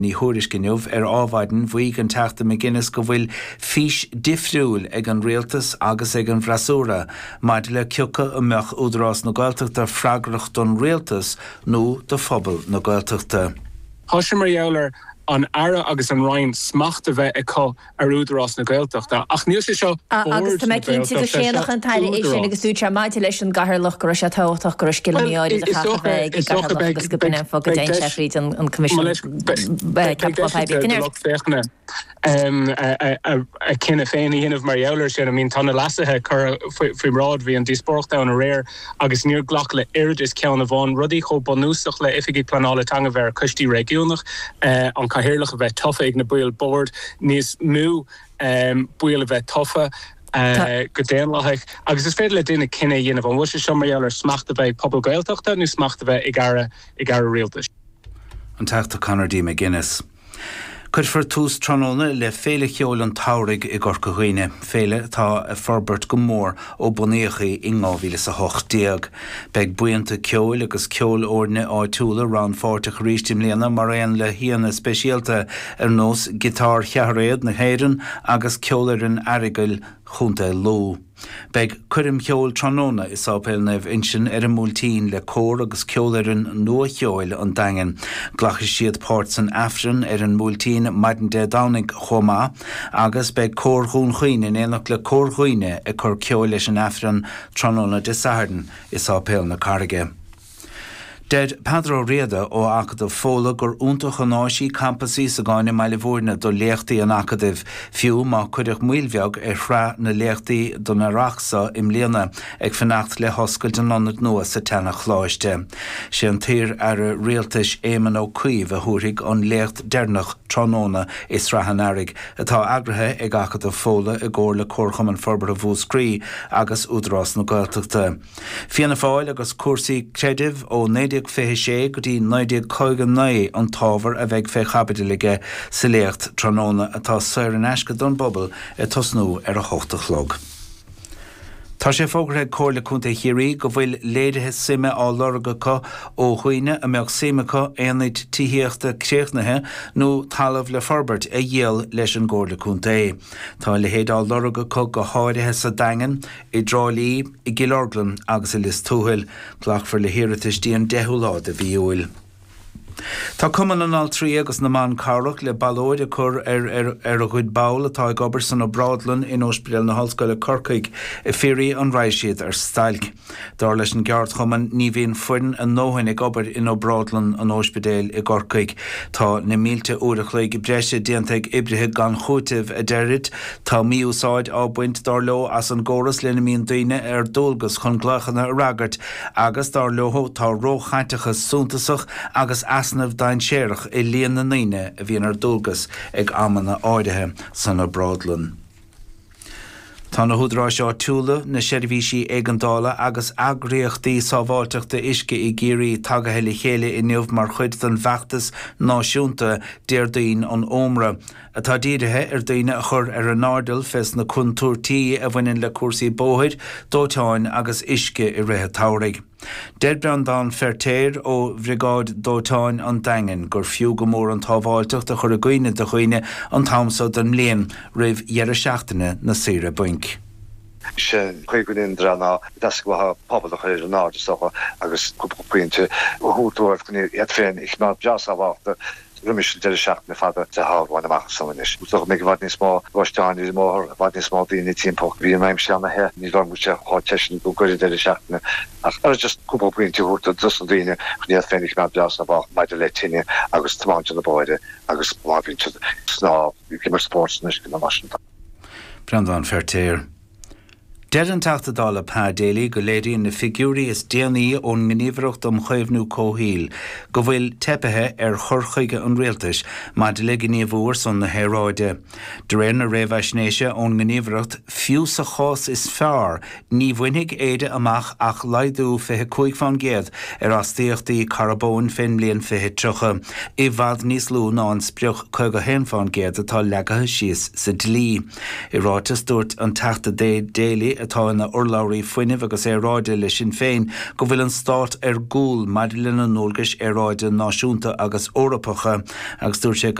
Ní thuairis gniuh ábhaidin bhuaigh an teachta McGuinness go bhfuil fís difriúil ag an rialtas agus ag an bhrasúra, maidir le ciocca amach údarás na Gaeltachta freagracht don rialtas nó do phobal na Gaeltachta. Thoise mar dheolar an ara agus an Ryan smachta bheith acu ar údarás na Gaeltachta. Ach níl sé seo agus tá méid cinnti go séanach an taile é sin agus úte maidide leis an gaharlach go sé táach go skillimiáid a chafa ag agus go bin fo go déin sefrid an commission a cinna féinna dhéanamh mar dheolar sin a mín tanna lasathe chur faoi rád bhí an díospóireachta an réir agus níor ghlach le irid is ceanna bháin rudí cho banúsach le ifigí planála tanga bhar custí régiúnach an cahirirlach a bheith tofa ag na buil board níos mú buil a bheith tofa go déanlaigh agus is féidir le duine cinenne dhéanamh an bhfuil sé seo mar dheolar smachta bheith pobl Gaeltachta nó smachta bheith i gara rialtas. An teachta Conor D. McGuinness. Cuir for tús tróna le féle cheol an táraigh i Gorca Dhuine, féle tá a forbert go mór ó bunéchaí i 2008. Beg buanta ceol agus ceol orne áitiúla ran fórteach rístim léana mar réan le híana speisialta ar nós gitár chearéad na héireann agus ceol ar an airigil chunta ló. Beg cuirim ceol tróna is ápéil neh insin ar an múltín le cór agus ceol ar an nua cheol an daingen. Glachas siad páirt san afran ar an múltín maidin de dánig chomá agus beg cór hún chuoine in éanach le cór chuoine a chur ceol leis an afran tróna de Saharden is ápéil na Carige. Dead Pedro Riada ó Acadh fóla gur úntach an áisí campasí sa gáine meile bhórna do léachtaí an Acadh fiú má chuideach muilbheag ar chra na léachtaí do na rachsa im léana ag fannacht le hoscail den nonad nua sa tena chláiste. Sé an tír ar a rialtais éman ó cuimh a thuaigh an léacht dernach tróna is rathanarig atá agrathe ag Acadh fóla i gcóir le córcham an forbar a bhúscrí agus údarás na Gaeltachta. Fianna fáil agus cuasaí creidimh ó 9 go dtí 9 an tábhar a bheith fé chabaidilige sa léacht tróna atá saoir an eisce don bobbal a tosnú ar a 8 chlog. Tá sé fógrathe cóirla cúnta hiirí go bhfuil léirithe sime á lorgacha ó chuoine a meach simacha éanaid tííochta créachnathe nó talamh le forbert a dhéal leis an gcóirla cúnta é. Tá le héad á lorgacha go háirithe sa daingen i drálí i Gilorglan agus i Lis Túhail ghlachfar le hiiritas díon 10 láid a bhíúil. Tá cuman an altrí agus na man carach le ballóid a chur ar a chuid bail atá ag obair san ó Bradlan in Ospidéal na Hallscoile Corcaigh i fírí an raisiad ar stailc. Dar leis an geart chuman ní bhíon fuin an nóhain ag obair in ó Bradlan an Ospidéal i Corcaigh. Tá na mílte úrach le breise déantaigh ibrithe gan chútaimh a deirid, tá míúsáid á buint dar leo as an ggóras lena míon daoine ar dulgus chun ghlachanna a ragart agus dar leo tá róchaintachas súntasach agus asnamh dain séireach i líon na naine a bhíon ar dulgus ag amanna áirithe san ó Bradlan. Tá na húdrá seo túla na seirbhísí éigeandála agus agréochtaí sábháilteachta isce i géirí tagathe le chéile i nniuh mar chuid don bheachtas náisiúnta déirdaoin an ómra. Atá díirithe ar daoine a chur ar an nádal fes na cuntúirtaí a bhaineann le cuasaí bóthid, dóiteáin agus isce i ríthe táraigh. Deadbrand an fertéir ó bhrigáid dótáin an daingen gur fiú go mór an tábháilteach a chur a gcuine de chuoine an tamsa den mléan roimh dhearr seachtaine na saoire buinc. Se chuigún drana das go ha pobl a chuir an náid socha agus cúpainte hútúir gon iad féin ich má jazz aháta rumis de seach na fada te háháin amach sanis. Úach mé bhd níos má bháisteáin is mór bhd níos má daoine timppó bhí maim seanna he, ní bhar mute háteisisin go goir de seachna ach ar just cúpa buinte húta dus an daoine chun iad féin ich má jazz abá maidide le tinine agus tamáinte na báide agus mábhín sná gimar sportsnis go na masnta. Brendan Fertéir. Dead an teachtadála Pá Daly go léiríonn na figúrí is déanaí ón gníomhaireacht am chaomhnú cóhíl go bhfuil tepethe ar chorchaige an rialtais maidide le gníomhúir san na héráide. De réir na réimheisnéise ón gníomhaireacht fiú sa chás is fearr ní bhainnig éide amach ach laidú 25 fan géad ar astíochtaí carbón fin blion 23 i bhd níos lú ná an sprioch 50 fan géad atá legathe síos sa dlí. I rátas dúirt an teachta Daly atá na urlairí foiinemh agus ráide le Sinn Féin go bhfuil an stát gúil maidir lena nóilgeis ráide náisiúnta agus Eorpacha agus dúirt sé